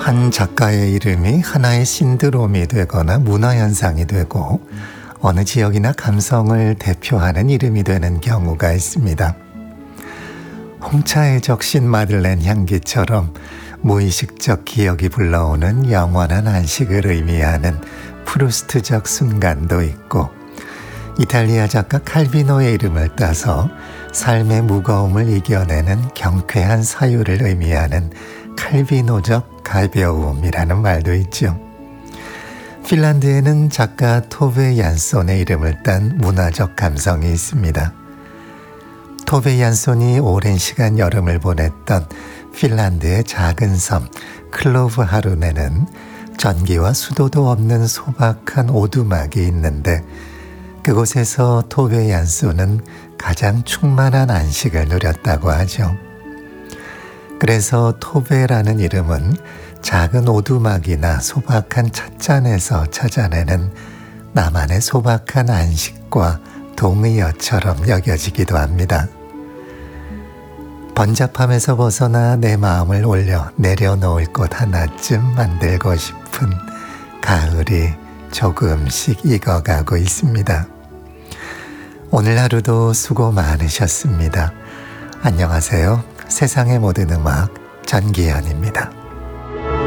한 작가의 이름이 하나의 신드롬이 되거나 문화현상이 되고 어느 지역이나 감성을 대표하는 이름이 되는 경우가 있습니다. 홍차에 적신 마들렌 향기처럼 무의식적 기억이 불러오는 영원한 안식을 의미하는 프루스트적 순간도 있고, 이탈리아 작가 칼비노의 이름을 따서 삶의 무거움을 이겨내는 경쾌한 사유를 의미하는 칼비노적 가벼움이라는 말도 있죠. 핀란드에는 작가 토베 얀손의 이름을 딴 문화적 감성이 있습니다. 토베 얀손이 오랜 시간 여름을 보냈던 핀란드의 작은 섬 클로브하룬에는 전기와 수도도 없는 소박한 오두막이 있는데, 그곳에서 토베 얀손은 가장 충만한 안식을 누렸다고 하죠. 그래서 토베라는 이름은 작은 오두막이나 소박한 찻잔에서 찾아내는 나만의 소박한 안식과 동의어처럼 여겨지기도 합니다. 번잡함에서 벗어나 내 마음을 올려 내려놓을 곳 하나쯤 만들고 싶은 가을이 조금씩 익어가고 있습니다. 오늘 하루도 수고 많으셨습니다. 안녕하세요. 세상의 모든 음악 전기현입니다.